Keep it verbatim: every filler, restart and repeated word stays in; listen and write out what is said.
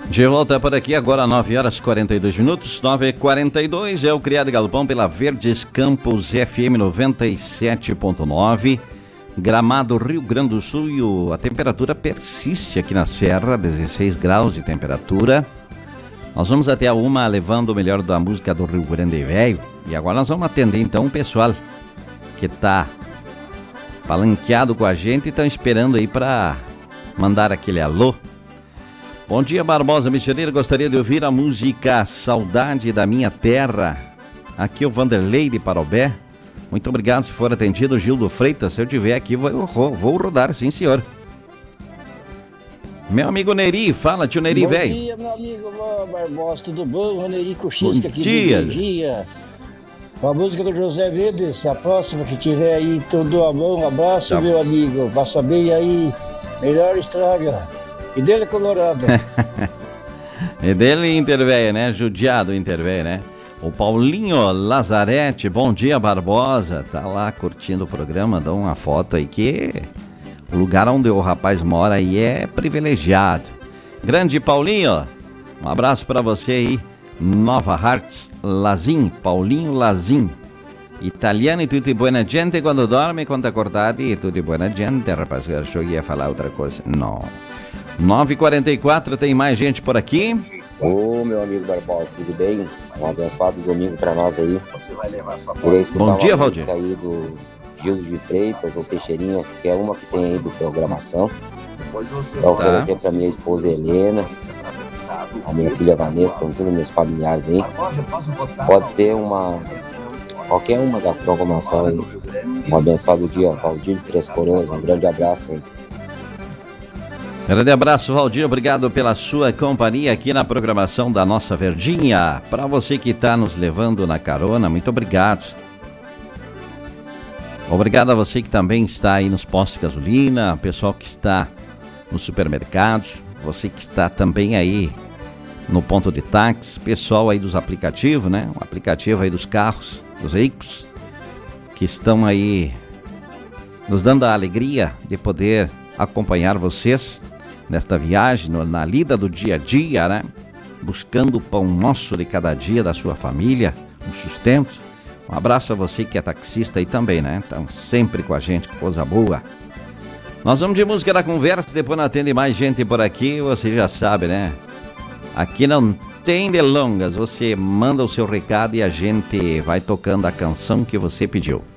De volta por aqui agora, nove horas e quarenta e dois minutos, nove e quarenta e dois, é o Criado Galpão pela Verdes Campos F M noventa e sete ponto nove, Gramado, Rio Grande do Sul, e o, a temperatura persiste aqui na Serra, dezesseis graus de temperatura. Nós vamos até a uma levando o melhor da música do Rio Grande Velho, e agora nós vamos atender então o pessoal que tá palanqueado com a gente e estão esperando aí para mandar aquele alô. Bom dia, Barbosa Missioneiro, gostaria de ouvir a música Saudade da Minha Terra. Aqui é o Vanderlei de Parobé. Muito obrigado, se for atendido, Gildo Freitas. Se eu tiver aqui, vou, vou rodar, sim senhor. Meu amigo Neri, fala, tio Neri, velho. Bom dia, meu amigo Barbosa, tudo bom? O Neri Kuchinski aqui. Dia. Bom dia. A música do José Mendes, a próxima que tiver aí, tudo a mão, um abraço, tá, meu amigo. Passa bem aí, melhor estraga. E dele Colorado. E dele Intervéia, né? Judiado Intervéia, né? O Paulinho Lazarete, bom dia, Barbosa. Tá lá curtindo o programa, dá uma foto aí que o lugar onde o rapaz mora aí é privilegiado. Grande Paulinho, um abraço pra você aí. Nova Hartz Lazin, Paulinho Lazin. Italiano e tutti buona gente quando dorme, quando acordado e tutti buona gente. Rapaz, eu achou que ia falar outra coisa. Não. nove e quarenta e quatro, tem mais gente por aqui. Ô, meu amigo Barbosa, tudo bem? Um abençoado domingo pra nós aí. Bom dia, Valdir. Aí do Gildo de Freitas, ou Teixeirinha, que é uma que tem aí do programação. Pra oferecer tá. Pra minha esposa Helena, a minha filha Vanessa, são todos meus familiares aí. Pode ser uma, qualquer uma da programação aí. Um abençoado dia, Valdir de Três Coroas, um grande abraço aí. Grande abraço, Valdir, obrigado pela sua companhia aqui na programação da nossa Verdinha. Para você que está nos levando na carona, muito obrigado. Obrigado a você que também está aí nos postos de gasolina, pessoal que está nos supermercados, você que está também aí no ponto de táxi, pessoal aí dos aplicativos, né? O aplicativo aí dos carros, dos veículos, que estão aí nos dando a alegria de poder acompanhar vocês nesta viagem, na lida do dia a dia, né? Buscando o pão nosso de cada dia da sua família, o sustento. Um abraço a você que é taxista aí também, né? Estão sempre com a gente, coisa boa. Nós vamos de música da conversa, depois não atende mais gente por aqui, você já sabe, né? Aqui não tem delongas, você manda o seu recado e a gente vai tocando a canção que você pediu.